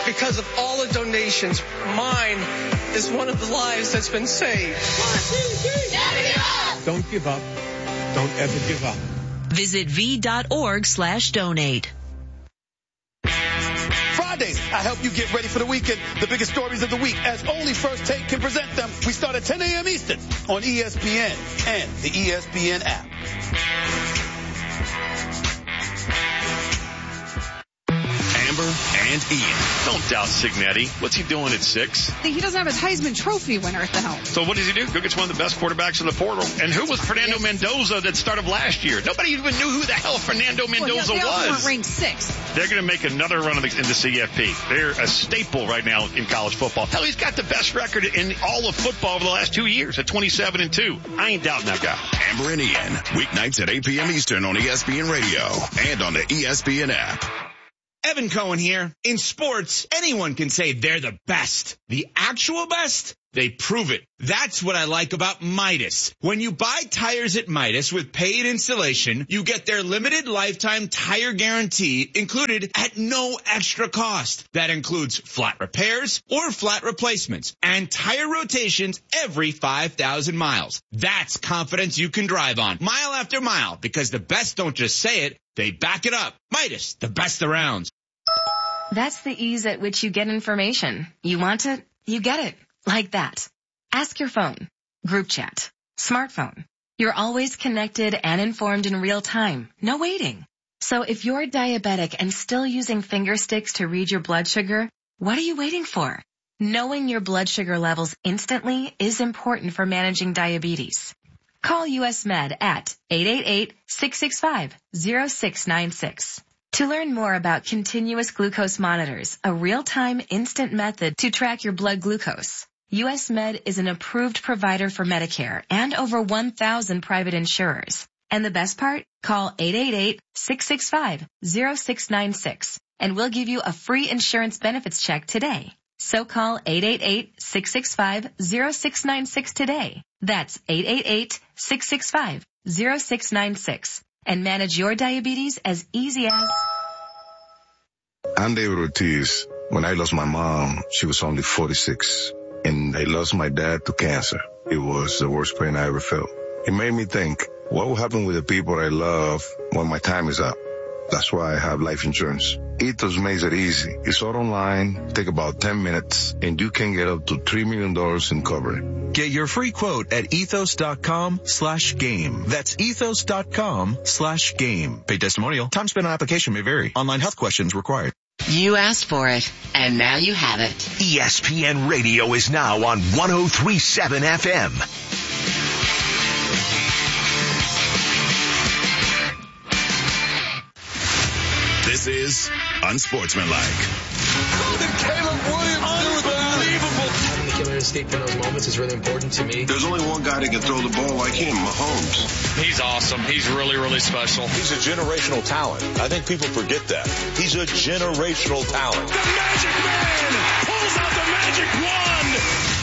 Because of all the donations, mine is one of the lives that's been saved. 1, 2, 3. Don't give up. Don't ever give up. Visit v.org/donate. Fridays, I help you get ready for the weekend. The biggest stories of the week, as only First Take can present them. We start at 10 a.m. Eastern on ESPN and the ESPN app. Amber and Ian. Don't doubt Cignetti. What's he doing at 6? He doesn't have his Heisman Trophy winner at the helm. So what does he do? Go get one of the best quarterbacks in the portal. And who was Fernando Mendoza that started last year? Nobody even knew who the hell Fernando Mendoza they was. weren't ranked 6th. They're going to make another run in the CFP. They're a staple right now in college football. Hell, he's got the best record in all of football over the last 2 years at 27-2. I ain't doubting that guy. Amber and Ian, weeknights at 8 p.m. Eastern on ESPN Radio and on the ESPN app. Evan Cohen here. In sports, anyone can say they're the best. The actual best? They prove it. That's what I like about Midas. When you buy tires at Midas with paid installation, you get their limited lifetime tire guarantee included at no extra cost. That includes flat repairs or flat replacements and tire rotations every 5,000 miles. That's confidence you can drive on mile after mile, because the best don't just say it, they back it up. Midas, the best around. That's the ease at which you get information. You want it, you get it. Like that. Ask your phone. Group chat. Smartphone. You're always connected and informed in real time. No waiting. So if you're diabetic and still using finger sticks to read your blood sugar, what are you waiting for? Knowing your blood sugar levels instantly is important for managing diabetes. Call US Med at 888-665-0696. To learn more about continuous glucose monitors, a real-time instant method to track your blood glucose. US Med is an approved provider for Medicare and over 1,000 private insurers. And the best part? Call 888-665-0696 and we'll give you a free insurance benefits check today. So call 888-665-0696 today. That's 888-665-0696 and manage your diabetes as easy as... I'm David Ortiz. When I lost my mom, she was only 46. And I lost my dad to cancer. It was the worst pain I ever felt. It made me think, what will happen with the people I love when my time is up? That's why I have life insurance. Ethos makes it easy. It's all online, take about 10 minutes, and you can get up to $3 million in coverage. Get your free quote at ethos.com/game. That's ethos.com/game. Paid testimonial. Time spent on application may vary. Online health questions required. You asked for it, and now you have it. ESPN Radio is now on 103.7 FM. This is Unsportsmanlike. How did Caleb Williams do it? Unbelievable. Having the killer instinct in those moments is really important to me. There's only one guy that can throw the ball like him, Mahomes. He's awesome. He's really, really special. He's a generational talent. I think people forget that. He's a generational talent. The Magic Man pulls out the magic wand.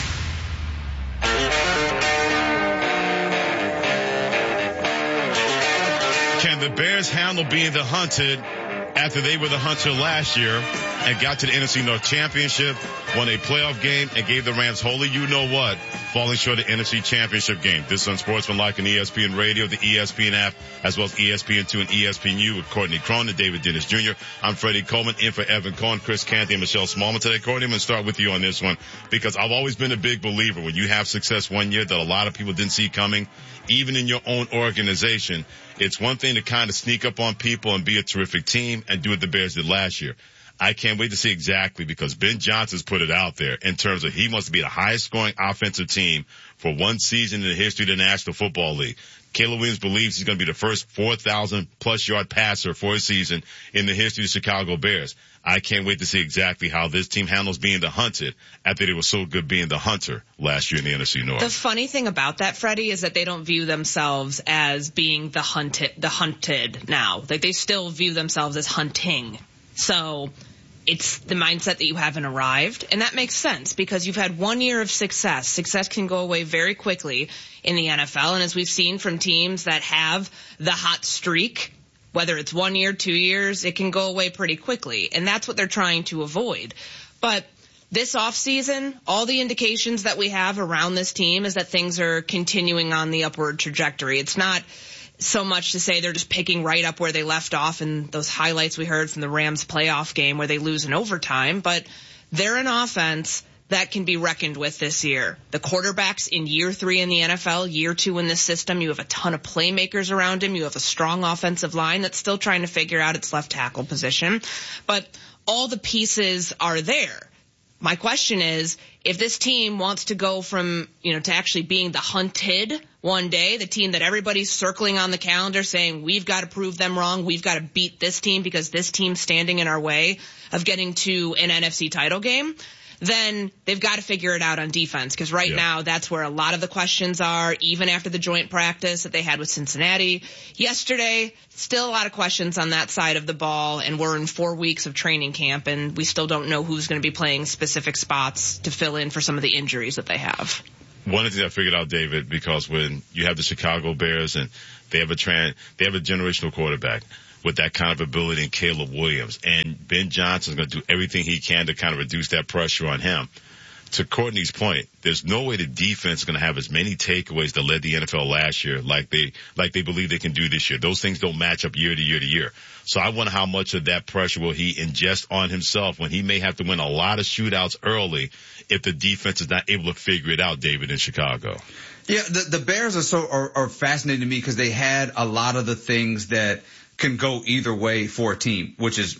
Can the Bears handle being the hunted after they were the hunter last year and got to the NFC North Championship, won a playoff game, and gave the Rams holy you-know-what, falling short of the NFC Championship game? This is Unsportsmanlike on ESPN Radio, the ESPN app, as well as ESPN2 and ESPNU with Courtney Cronin and David Dennis Jr. I'm Freddie Coleman, in for Evan Cohen, Chris Canty, and Michelle Smallman today. Courtney, I'm going to start with you on this one because I've always been a big believer when you have success one year that a lot of people didn't see coming, even in your own organization. It's one thing to kind of sneak up on people and be a terrific team and do what the Bears did last year. I can't wait to see exactly, because Ben Johnson's put it out there in terms of he wants to be the highest scoring offensive team for one season in the history of the National Football League. Caleb Williams believes he's going to be the first 4,000 plus yard passer for a season in the history of the Chicago Bears. I can't wait to see exactly how this team handles being the hunted after they were so good being the hunter last year in the NFC North. The funny thing about that, Freddie, is that they don't view themselves as being the hunted now. Like, they still view themselves as hunting. So it's the mindset that you haven't arrived. And that makes sense because you've had 1 year of success. Success can go away very quickly in the NFL. And as we've seen from teams that have the hot streak, whether it's 1 year, 2 years, it can go away pretty quickly. And that's what they're trying to avoid. But this offseason, all the indications that we have around this team is that things are continuing on the upward trajectory. It's not so much to say they're just picking right up where they left off in those highlights we heard from the Rams playoff game where they lose in overtime, but they're an offense that can be reckoned with this year. The quarterback's in year 3 in the NFL, year 2 in this system. You have a ton of playmakers around him. You have a strong offensive line that's still trying to figure out its left tackle position. But all the pieces are there. My question is, if this team wants to go from, to actually being the hunted one day, the team that everybody's circling on the calendar saying, we've got to prove them wrong, we've got to beat this team because this team's standing in our way of getting to an NFC title game, then they've got to figure it out on defense, because right now that's where a lot of the questions are, even after the joint practice that they had with Cincinnati yesterday. Still a lot of questions on that side of the ball, and we're in 4 weeks of training camp, and we still don't know who's going to be playing specific spots to fill in for some of the injuries that they have. One of the things I figured out, David, because when you have the Chicago Bears and they have a generational quarterback with that kind of ability in Caleb Williams, and Ben Johnson's going to do everything he can to kind of reduce that pressure on him. To Courtney's point, there's no way the defense is going to have as many takeaways that led the NFL last year like they believe they can do this year. Those things don't match up year to year to year. So I wonder how much of that pressure will he ingest on himself when he may have to win a lot of shootouts early if the defense is not able to figure it out, David, in Chicago. Yeah, the Bears are fascinating to me because they had a lot of the things that can go either way for a team, which is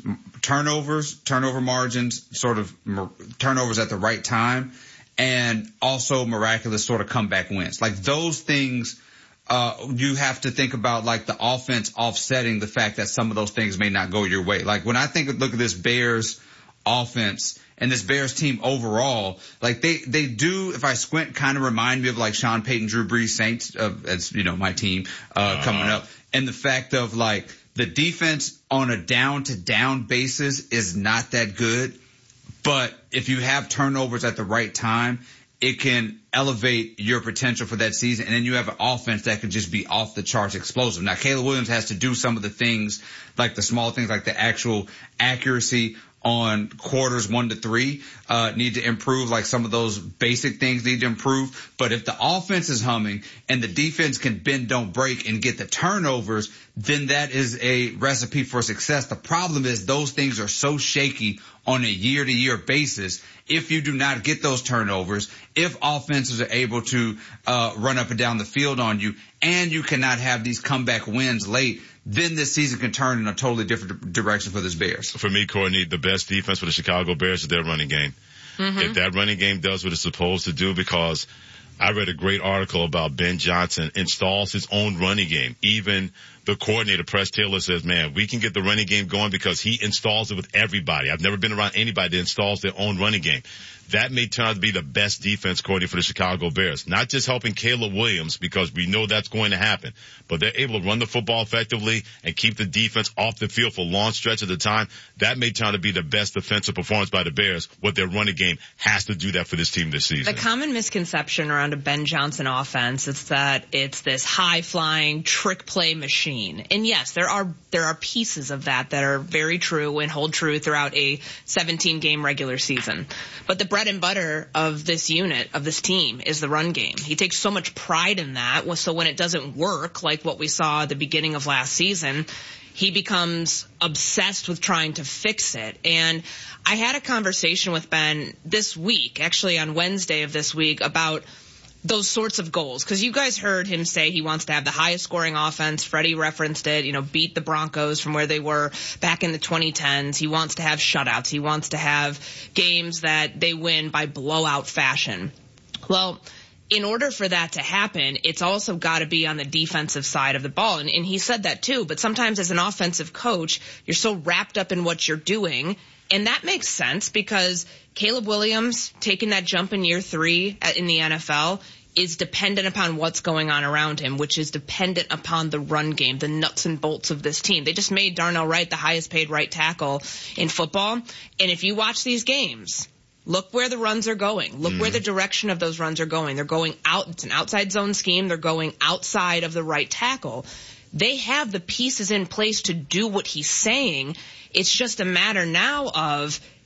turnover margins, sort of turnovers at the right time, and also miraculous sort of comeback wins. Like those things, you have to think about like the offense offsetting the fact that some of those things may not go your way. Like when I look at this Bears offense and this Bears team overall, like they do, if I squint, kind of remind me of like Sean Payton, Drew Brees, Saints, as my team, coming up. And the fact of like, the defense on a down-to-down basis is not that good, but if you have turnovers at the right time, it can elevate your potential for that season, and then you have an offense that can just be off the charts explosive. Now, Caleb Williams has to do some of the things, like the small things, like the actual accuracy on quarters 1 to 3 need to improve, like some of those basic things need to improve. But if the offense is humming and the defense can bend, don't break, and get the turnovers, then that is a recipe for success. The problem is those things are so shaky on a year-to-year basis. If you do not get those turnovers, if offenses are able to run up and down the field on you, and you cannot have these comeback wins late, then this season can turn in a totally different direction for this Bears. For me, Courtney, the best defense for the Chicago Bears is their running game. Mm-hmm. If that running game does what it's supposed to do, because I read a great article about Ben Johnson installs his own running game. Even the coordinator, Press Taylor, says, man, we can get the running game going because he installs it with everybody. I've never been around anybody that installs their own running game. That may turn out to be the best defense coordinator for the Chicago Bears. Not just helping Caleb Williams, because we know that's going to happen, but they're able to run the football effectively and keep the defense off the field for long stretches of time. That may turn out to be the best defensive performance by the Bears. What their running game has to do that for this team this season. The common misconception around a Ben Johnson offense is that it's this high-flying trick play machine. And yes, there are pieces of that are very true and hold true throughout a 17-game regular season. But the bread and butter of this unit, of this team, is the run game. He takes so much pride in that, so when it doesn't work, like what we saw at the beginning of last season, he becomes obsessed with trying to fix it. And I had a conversation with Ben this week, actually on Wednesday of this week, about those sorts of goals, because you guys heard him say he wants to have the highest scoring offense. Freddie referenced it, beat the Broncos from where they were back in the 2010s. He wants to have shutouts. He wants to have games that they win by blowout fashion. Well, in order for that to happen, it's also got to be on the defensive side of the ball. And he said that too, but sometimes as an offensive coach, you're so wrapped up in what you're doing. And that makes sense because Caleb Williams taking that jump in year 3 in the NFL is dependent upon what's going on around him, which is dependent upon the run game, the nuts and bolts of this team. They just made Darnell Wright the highest paid right tackle in football. And if you watch these games, look where the runs are going. Look where the direction of those runs are going. They're going out. It's an outside zone scheme. They're going outside of the right tackle. They have the pieces in place to do what he's saying. It's just a matter now of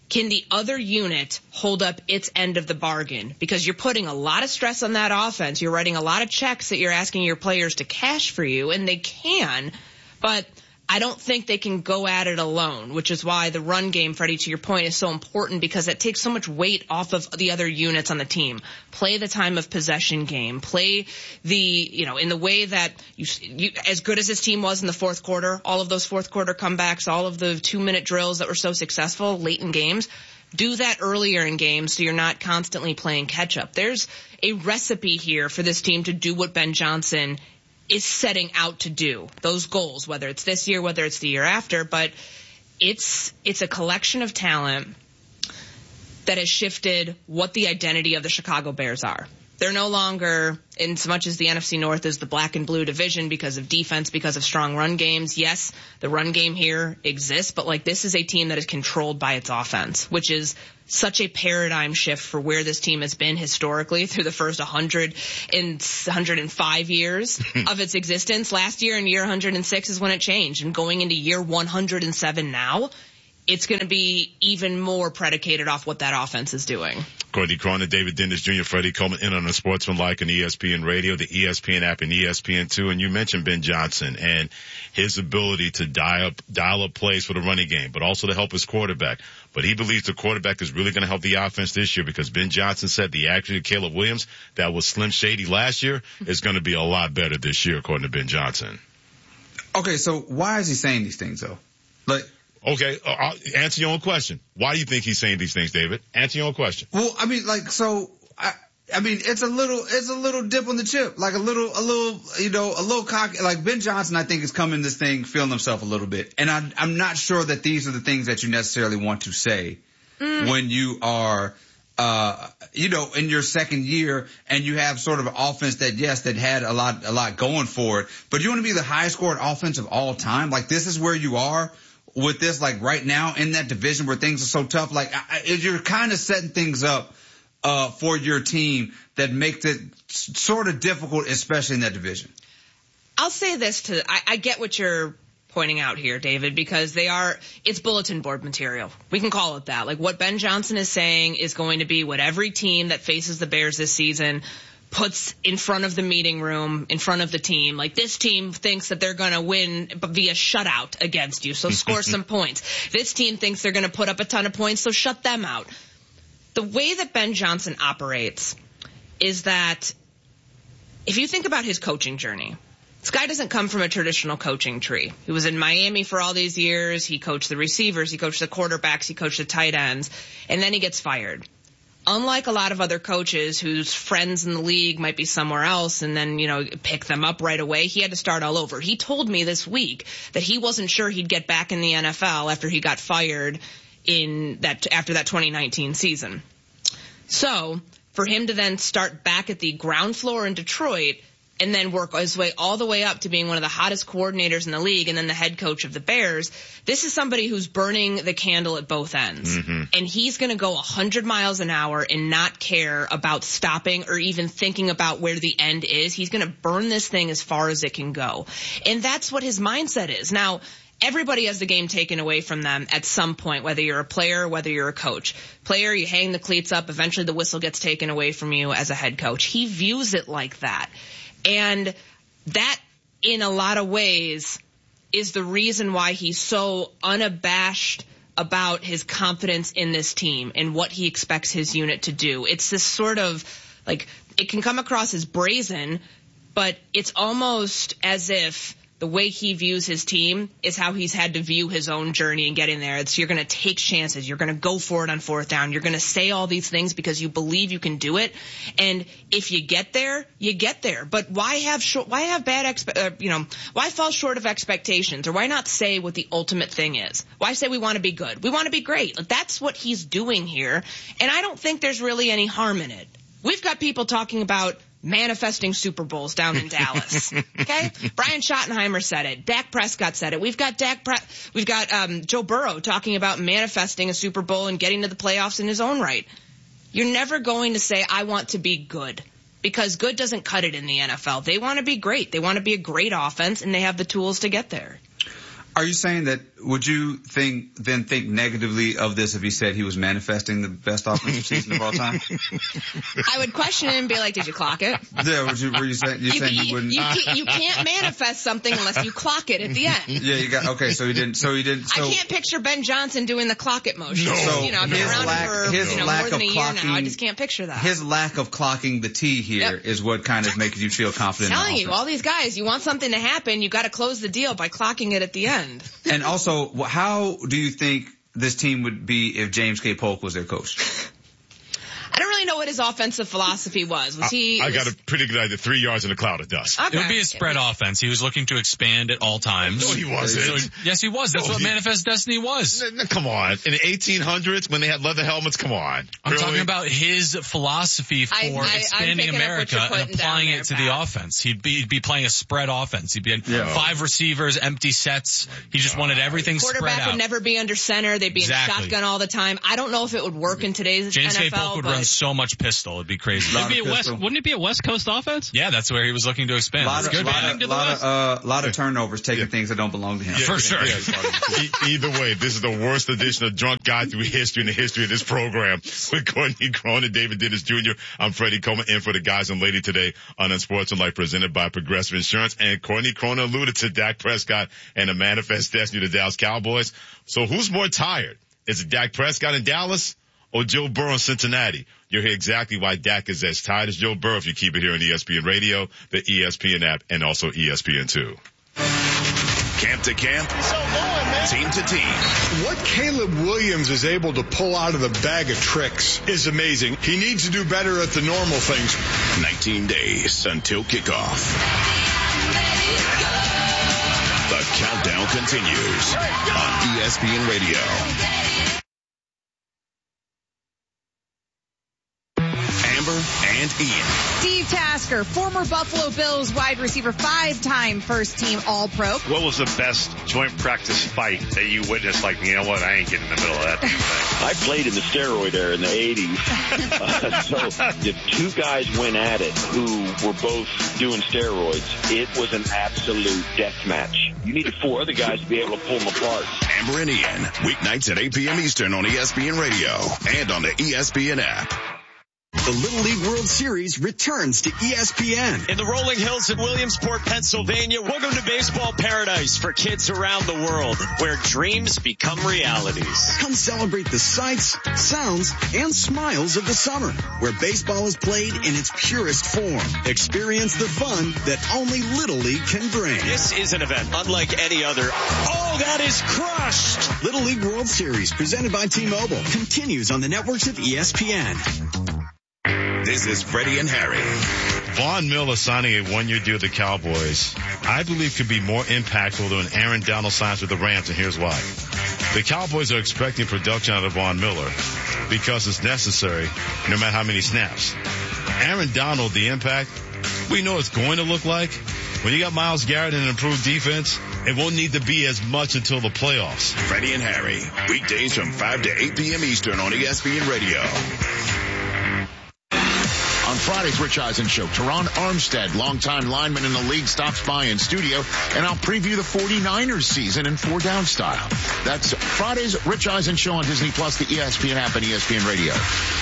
can the other unit hold up its end of the bargain? Because you're putting a lot of stress on that offense. You're writing a lot of checks that you're asking your players to cash for you, and they can, but I don't think they can go at it alone, which is why the run game, Freddie, to your point, is so important because it takes so much weight off of the other units on the team. Play the time of possession game. Play in the way that you as good as this team was in the fourth quarter, all of those fourth quarter comebacks, all of the 2-minute drills that were so successful late in games, do that earlier in games so you're not constantly playing catch up. There's a recipe here for this team to do what Ben Johnson is setting out to do, those goals, whether it's this year, whether it's the year after, but it's a collection of talent that has shifted what the identity of the Chicago Bears are. They're no longer, in so much as the NFC North is the black and blue division because of defense, because of strong run games. Yes, the run game here exists, but this is a team that is controlled by its offense, which is such a paradigm shift for where this team has been historically through the first 105 years of its existence. Last year in year 106 is when it changed, and going into year 107 now, it's going to be even more predicated off what that offense is doing. Courtney Cronin, David Dennis Jr., Freddie Coleman in on the Sportsmanlike and ESPN Radio, the ESPN app, and ESPN2. And you mentioned Ben Johnson and his ability to dial up plays for the running game, but also to help his quarterback. But he believes the quarterback is really going to help the offense this year because Ben Johnson said the action of Caleb Williams that was Slim Shady last year is going to be a lot better this year, according to Ben Johnson. Okay, so why is he saying these things, though? Okay, answer your own question. Why do you think he's saying these things, David? Answer your own question. Well, I mean, it's a little dip on the chip, a little cocky. Like Ben Johnson, I think is coming this thing feeling himself a little bit, and I'm not sure that these are the things that you necessarily want to say when you are, in your second year and you have sort of an offense that had a lot going for it, but you want to be the highest scored offense of all time. This is where you are with this, right now in that division where things are so tough. You're kind of setting things up for your team that makes it sort of difficult, especially in that division. I'll say this I get what you're pointing out here, David, because it's bulletin board material. We can call it that. What Ben Johnson is saying is going to be what every team that faces the Bears this season puts in front of the meeting room, in front of the team. This team thinks that they're going to win via shutout against you, so score some points. This team thinks they're going to put up a ton of points, so shut them out. The way that Ben Johnson operates is that if you think about his coaching journey, this guy doesn't come from a traditional coaching tree. He was in Miami for all these years. He coached the receivers. He coached the quarterbacks. He coached the tight ends. And then he gets fired. Unlike a lot of other coaches whose friends in the league might be somewhere else and then, pick them up right away, he had to start all over. He told me this week that he wasn't sure he'd get back in the NFL after he got fired after that 2019 season. So for him to then start back at the ground floor in Detroit and then work his way all the way up to being one of the hottest coordinators in the league and then the head coach of the Bears, this is somebody who's burning the candle at both ends. Mm-hmm. And he's going to go 100 miles an hour and not care about stopping or even thinking about where the end is. He's going to burn this thing as far as it can go. And that's what his mindset is. Now, everybody has the game taken away from them at some point, whether you're a player, whether you're a coach. Player, you hang the cleats up, eventually the whistle gets taken away from you as a head coach. He views it like that. And that, in a lot of ways, is the reason why he's so unabashed about his confidence in this team and what he expects his unit to do. It's this sort of, it can come across as brazen, but it's almost as if the way he views his team is how he's had to view his own journey and getting there. It's you're going to take chances. You're going to go for it on fourth down. You're going to say all these things because you believe you can do it. And if you get there, you get there. But why fall short of expectations? Or why not say what the ultimate thing is? Why say we want to be good? We want to be great. That's what he's doing here. And I don't think there's really any harm in it. We've got people talking about manifesting Super Bowls down in Dallas. Okay? Brian Schottenheimer said it. Dak Prescott said it. We've got Joe Burrow talking about manifesting a Super Bowl and getting to the playoffs in his own right. You're never going to say, I want to be good, because good doesn't cut it in the NFL. They want to be great. They want to be a great offense, and they have the tools to get there. Are you saying that, would you think negatively of this if he said he was manifesting the best offensive season of all time? I would question it and be like, did you clock it? Yeah, were you saying you wouldn't? You can't manifest something unless you clock it at the end. Yeah, okay, so he didn't. I can't picture Ben Johnson doing the clock it motion. No. So, I've been around for more than a year now. I just can't picture that. His lack of clocking the T here is what kind of makes you feel confident. I'm telling you, all these guys, you want something to happen, you got to close the deal by clocking it at the end. And also, how do you think this team would be if James K. Polk was their coach? I don't really know what his offensive philosophy was. I got a pretty good idea. 3 yards in a cloud of dust. Okay. It would be a spread offense. He was looking to expand at all times. No, he wasn't. Yes, he was. That's what Manifest Destiny was. Come on. In the 1800s, when they had leather helmets, come on. I'm talking about his philosophy for expanding America and applying it to the offense. He'd be playing a spread offense. He'd be 5 receivers, empty sets. He just wanted everything spread out. Quarterback would never be under center. They'd be in shotgun all the time. I don't know if it would work in today's James NFL. K. Polk would run so much pistol. It'd be crazy. Wouldn't it be a West Coast offense? Yeah, that's where he was looking to expand. A lot of turnovers, taking things that don't belong to him. For sure. Either way, this is the worst edition of Drunk Guy Through History in the history of this program. With Courtney Crone and David Dennis Jr. I'm Freddie Coleman in for the guys and lady today on Unsportsmanlike, presented by Progressive Insurance. And Courtney Crone alluded to Dak Prescott and the manifest destiny of the Dallas Cowboys. So who's more tired? Is it Dak Prescott in Dallas or Joe Burrow in Cincinnati? You'll hear exactly why Dak is as tired as Joe Burrow if you keep it here on ESPN Radio, the ESPN app, and also ESPN2. Camp to camp, team to team. What Caleb Williams is able to pull out of the bag of tricks is amazing. He needs to do better at the normal things. 19 days until kickoff. The countdown continues on ESPN Radio. Amber and Ian. Steve Tasker, former Buffalo Bills wide receiver, 5-time first-team All-Pro. What was the best joint practice fight that you witnessed? Like, you know what, I ain't getting in the middle of that thing. I played in the steroid era in the 80s. So if two guys went at it who were both doing steroids, it was an absolute death match. You needed 4 other guys to be able to pull them apart. Amber and Ian, weeknights at 8 p.m. Eastern on ESPN Radio and on the ESPN app. The Little League World Series returns to ESPN. In the rolling hills in Williamsport, Pennsylvania, welcome to baseball paradise for kids around the world, where dreams become realities. Come celebrate the sights, sounds, and smiles of the summer, where baseball is played in its purest form. Experience the fun that only Little League can bring. This is an event unlike any other. Oh, that is crushed! Little League World Series, presented by T-Mobile, continues on the networks of ESPN. This is Freddie and Harry. Von Miller signing a one-year deal with the Cowboys, I believe, could be more impactful than Aaron Donald signs with the Rams, and here's why. The Cowboys are expecting production out of Von Miller because it's necessary, no matter how many snaps. Aaron Donald, the impact, we know it's going to look like. When you got Myles Garrett and an improved defense, it won't need to be as much until the playoffs. Freddie and Harry, weekdays from 5 to 8 p.m. Eastern on ESPN Radio. On Friday's Rich Eisen Show, Teron Armstead, longtime lineman in the league, stops by in studio, and I'll preview the 49ers season in 4-down style. That's Friday's Rich Eisen Show on Disney Plus, the ESPN app, and ESPN Radio.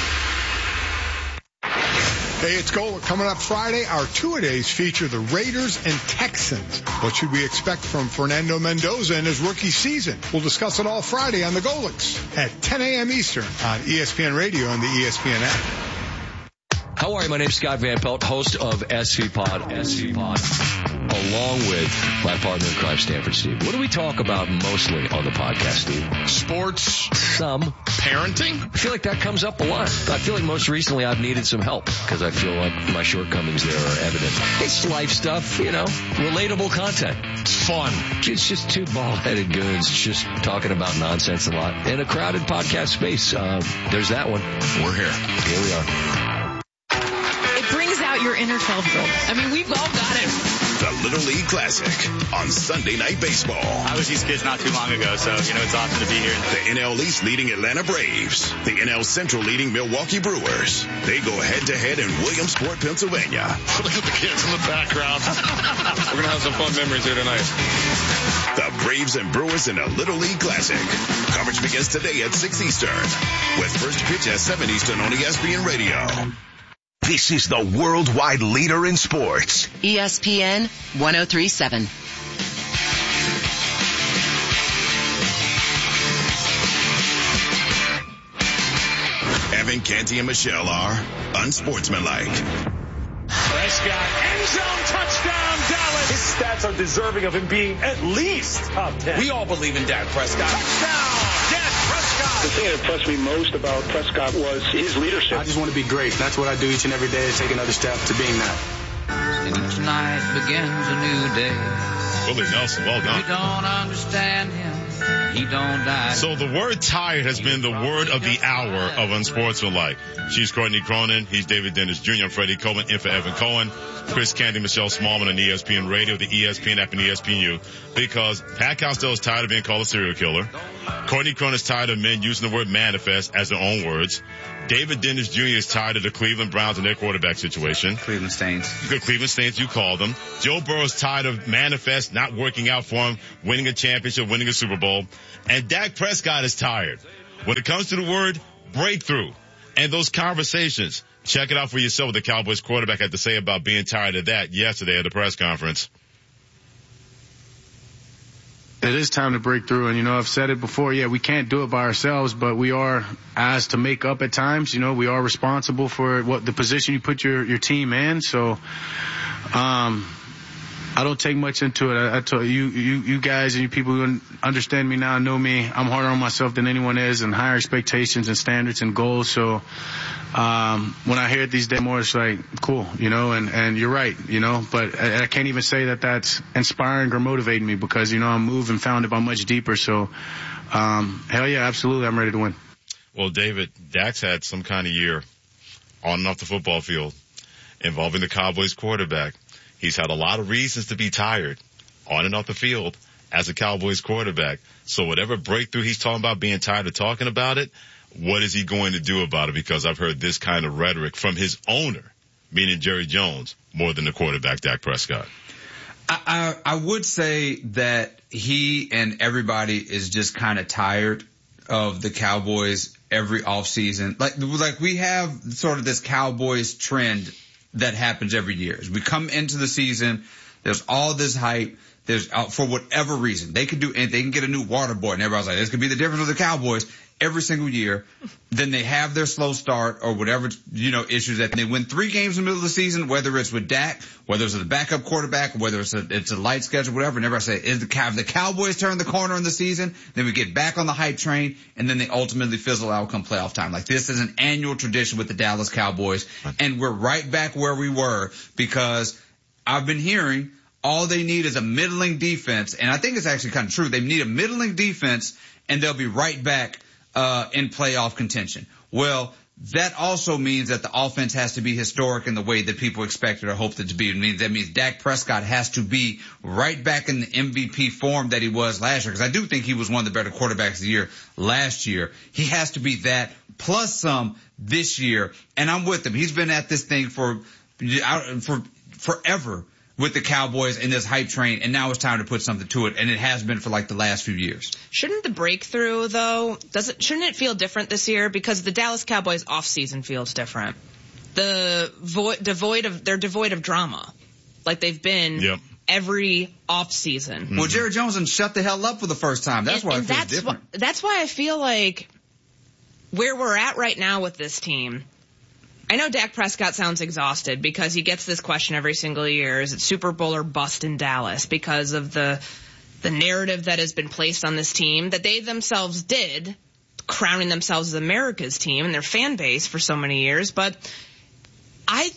Hey, it's Gold. Coming up Friday, our two-a-days feature the Raiders and Texans. What should we expect from Fernando Mendoza in his rookie season? We'll discuss it all Friday on the Golics at 10 a.m. Eastern on ESPN Radio and the ESPN app. How are you? My name's Scott Van Pelt, host of SC Pod, along with my partner in crime, Stanford Steve. What do we talk about mostly on the podcast, Steve? Sports. Some. Parenting. I feel like that comes up a lot. I feel like most recently I've needed some help because I feel like my shortcomings there are evident. It's life stuff, you know, relatable content. It's fun. It's just two bald-headed goons just talking about nonsense a lot in a crowded podcast space. There's that one. We're here. Here we are. Brings out your inner 12-year-old. I mean, we've all got it. The Little League Classic on Sunday Night Baseball. I was these kids not too long ago, so, it's awesome to be here. The NL East leading Atlanta Braves. The NL Central leading Milwaukee Brewers. They go head-to-head in Williamsport, Pennsylvania. Look at the kids in the background. We're going to have some fun memories here tonight. The Braves and Brewers in a Little League Classic. Coverage begins today at 6 Eastern with first pitch at 7 Eastern on ESPN Radio. This is the worldwide leader in sports. ESPN 103.7. Evan, Canty, and Michelle are unsportsmanlike. Prescott, end zone touchdown, Dallas. His stats are deserving of him being at least top 10. We all believe in Dak Prescott. Touchdown, Dak Prescott. The thing that impressed me most about Prescott was his leadership. I just want to be great. That's what I do each and every day, to take another step to being that. And each night begins a new day. Willie Nelson, well done. You don't understand him. He don't die. So the word tired has been the word of the hour of Unsportsmanlike. She's Courtney Cronin. He's David Dennis Jr. I'm Freddie Coleman in for Evan Cohen. Chris Canty, Michelle Smallman on ESPN Radio, the ESPN app, and ESPNU. Because Pat Costello is tired of being called a serial killer. Courtney Cronin is tired of men using the word manifest as their own words. David Dennis Jr. is tired of the Cleveland Browns and their quarterback situation. Cleveland Stains. Cleveland Stains, you call them. Joe Burrow is tired of manifest not working out for him, winning a championship, winning a Super Bowl. And Dak Prescott is tired. When it comes to the word breakthrough and those conversations, check it out for yourself what the Cowboys quarterback had to say about being tired of that yesterday at the press conference. It is time to break through. And, I've said it before. Yeah, we can't do it by ourselves, but we are asked to make up at times. We are responsible for what the position you put your team in. So, I don't take much into it. I told you guys and you people who understand me now know me. I'm harder on myself than anyone is, and higher expectations and standards and goals. So, when I hear it these days more, it's like, cool, and you're right, but I can't even say that that's inspiring or motivating me because, I'm moved and founded by much deeper. So, hell yeah, absolutely. I'm ready to win. Well, David, Dak's had some kind of year on and off the football field involving the Cowboys quarterback. He's had a lot of reasons to be tired on and off the field as a Cowboys quarterback. So whatever breakthrough he's talking about, being tired of talking about it, what is he going to do about it? Because I've heard this kind of rhetoric from his owner, meaning Jerry Jones, more than the quarterback, Dak Prescott. I would say that he and everybody is just kind of tired of the Cowboys every offseason. Like we have sort of this Cowboys trend that happens every year. As we come into the season, there's all this hype. There's for whatever reason they could do, and they can get a new water boy, and everybody's like, "This could be the difference with the Cowboys." Every single year, then they have their slow start or whatever issues that they win 3 games in the middle of the season, whether it's with Dak, whether it's with the backup quarterback, whether it's a light schedule, whatever. And everybody say, "Is the Cowboys turn the corner in the season?" Then we get back on the hype train, and then they ultimately fizzle out come playoff time. Like this is an annual tradition with the Dallas Cowboys, and we're right back where we were because I've been hearing. All they need is a middling defense, and I think it's actually kind of true. They need a middling defense, and they'll be right back in playoff contention. Well, that also means that the offense has to be historic in the way that people expected or hoped it to be. That means Dak Prescott has to be right back in the MVP form that he was last year, because I do think he was one of the better quarterbacks of the year last year. He has to be that plus some this year, and I'm with him. He's been at this thing for forever with the Cowboys in this hype train, and now it's time to put something to it, and it has been for like the last few years. Shouldn't the breakthrough, though, shouldn't it feel different this year? Because the Dallas Cowboys offseason feels different. They're devoid of drama, like they've been every offseason. Well, Jerry Jones and shut the hell up for the first time. That's why it feels different. That's why I feel like where we're at right now with this team. I know Dak Prescott sounds exhausted because he gets this question every single year. Is it Super Bowl or bust in Dallas? Because of the narrative that has been placed on this team that they themselves did, crowning themselves as America's team and their fan base for so many years. But I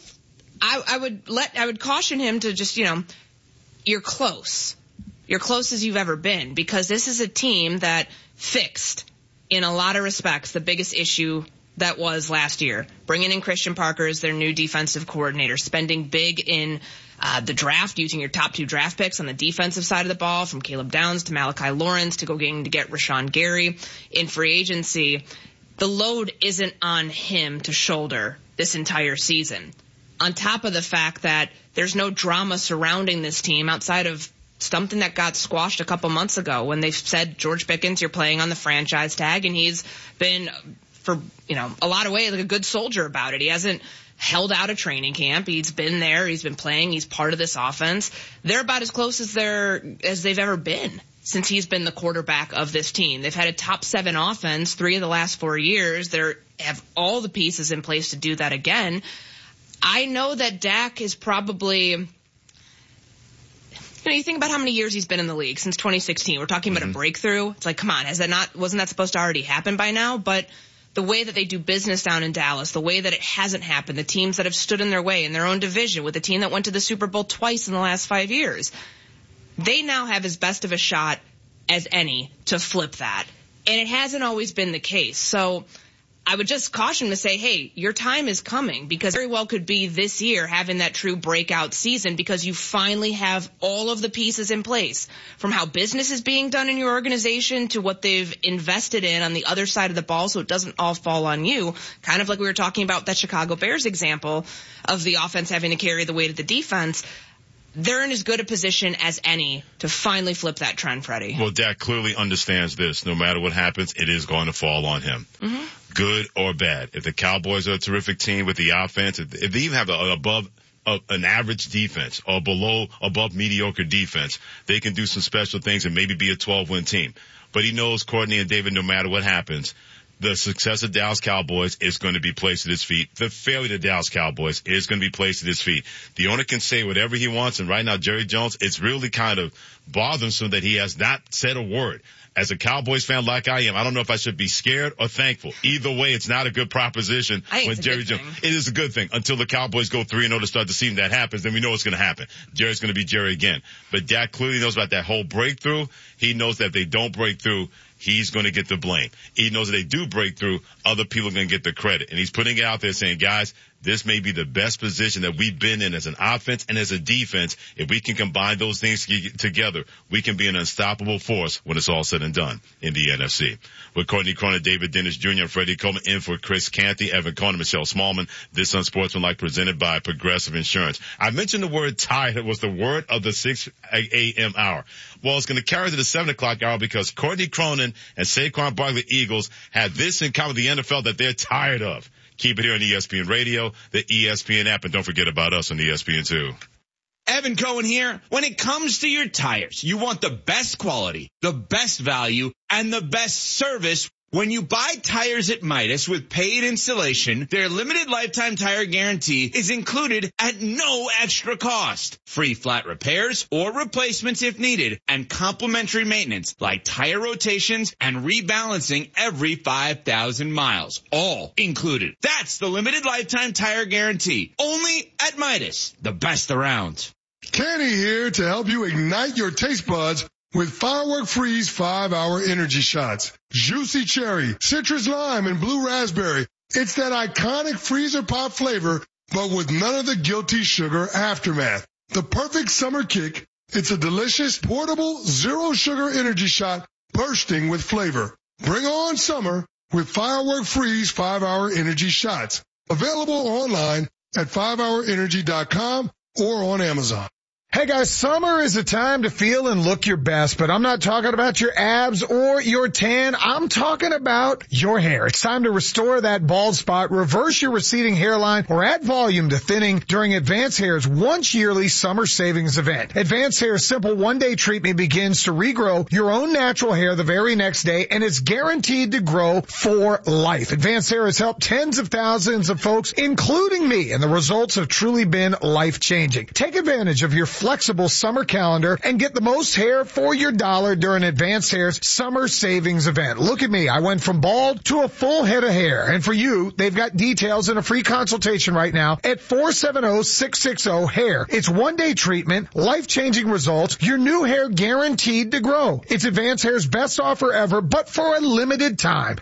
would caution him to just, you're close. You're close as you've ever been, because this is a team that fixed, in a lot of respects, the biggest issue that was last year. Bringing in Christian Parker as their new defensive coordinator, spending big in the draft, using your top 2 draft picks on the defensive side of the ball, from Caleb Downs to Malachi Lawrence to get Rashawn Gary in free agency. The load isn't on him to shoulder this entire season. On top of the fact that there's no drama surrounding this team outside of something that got squashed a couple months ago when they said, George Pickens, you're playing on the franchise tag, and he's been, for, a lot of ways, like a good soldier about it. He hasn't held out a training camp. He's been there. He's been playing. He's part of this offense. They're about as close as they've ever been since he's been the quarterback of this team. They've had a top 7 offense 3 of the last 4 years. They have all the pieces in place to do that again. I know that Dak is probably, you think about how many years he's been in the league since 2016. We're talking about a breakthrough. It's like, come on, wasn't that supposed to already happen by now? But the way that they do business down in Dallas, the way that it hasn't happened, the teams that have stood in their way in their own division, with a team that went to the Super Bowl twice in the last 5 years, they now have as best of a shot as any to flip that. And it hasn't always been the case. So I would just caution to say, hey, your time is coming, because very well could be this year having that true breakout season, because you finally have all of the pieces in place, from how business is being done in your organization to what they've invested in on the other side of the ball, so it doesn't all fall on you. Kind of like we were talking about that Chicago Bears example of the offense having to carry the weight of the defense. They're in as good a position as any to finally flip that trend, Freddie. Well, Dak clearly understands this. No matter what happens, it is going to fall on him. Mm-hmm. Good or bad. If the Cowboys are a terrific team with the offense, if they even have an average defense or above mediocre defense, they can do some special things and maybe be a 12-win team. But he knows, Courtney and David, no matter what happens, the success of Dallas Cowboys is going to be placed at his feet. The failure of Dallas Cowboys is going to be placed at his feet. The owner can say whatever he wants, and right now, Jerry Jones, it's really kind of bothersome that he has not said a word. As a Cowboys fan like I am, I don't know if I should be scared or thankful. Either way, it's not a good proposition when Jerry Jones. It is a good thing until the Cowboys go 3-0 to start the season. That happens, then we know what's going to happen. Jerry's going to be Jerry again. But Dak clearly knows about that whole breakthrough. He knows that if they don't break through, he's going to get the blame. He knows that they do break through, other people are going to get the credit. And he's putting it out there saying, guys, this may be the best position that we've been in as an offense and as a defense. If we can combine those things together, we can be an unstoppable force when it's all said and done in the NFC. With Courtney Cronin, David Dennis Jr., and Freddie Coleman in for Chris Canty, Evan Cohn, and Michelle Smallman. This Unsportsmanlike presented by Progressive Insurance. I mentioned the word tired. It was the word of the 6 a.m. hour. Well, it's going to carry to the 7 o'clock hour because Courtney Cronin and Saquon Barkley Eagles have this in common with the NFL that they're tired of. Keep it here on ESPN Radio, the ESPN app, and don't forget about us on ESPN2. Evan Cohen here. When it comes to your tires, you want the best quality, the best value, and the best service. When you buy tires at Midas with paid installation, their limited lifetime tire guarantee is included at no extra cost. Free flat repairs or replacements if needed, and complimentary maintenance like tire rotations and rebalancing every 5,000 miles. All included. That's the limited lifetime tire guarantee. Only at Midas, the best around. Kenny here to help you ignite your taste buds with Firework Freeze 5-Hour Energy Shots. Juicy cherry, citrus lime, and blue raspberry. It's that iconic freezer pop flavor, but with none of the guilty sugar aftermath. The perfect summer kick. It's a delicious, portable, zero sugar energy shot bursting with flavor. Bring on summer with Firework Freeze 5-Hour Energy Shots. Available online at 5hourenergy.com or on Amazon. Hey guys, summer is a time to feel and look your best, but I'm not talking about your abs or your tan. I'm talking about your hair. It's time to restore that bald spot, reverse your receding hairline, or add volume to thinning during Advanced Hair's once yearly summer savings event. Advanced Hair's simple one-day treatment begins to regrow your own natural hair the very next day, and it's guaranteed to grow for life. Advanced Hair has helped tens of thousands of folks, including me, and the results have truly been life-changing. Take advantage of your flexible summer calendar and get the most hair for your dollar during Advanced Hair's summer savings event. Look at me. I went from bald to a full head of hair. And for you, they've got details and a free consultation right now at 470-660-HAIR. It's one-day treatment, life-changing results, your new hair guaranteed to grow. It's Advanced Hair's best offer ever, but for a limited time.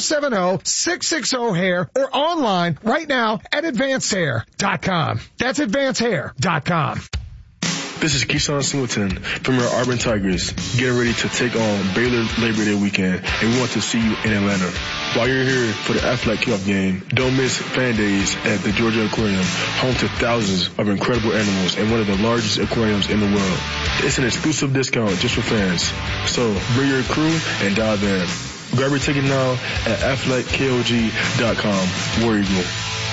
470-660-HAIR or online right now at AdvancedHair.com. That's AdvancedHair.com. This is Keyshawn Singleton from your Auburn Tigers, getting ready to take on Baylor Labor Day weekend, and we want to see you in Atlanta. While you're here for the Aflac kickoff game, don't miss Fan Days at the Georgia Aquarium, home to thousands of incredible animals and one of the largest aquariums in the world. It's an exclusive discount just for fans, so bring your crew and dive in. Grab your ticket now at aflackog.com. War Eagle.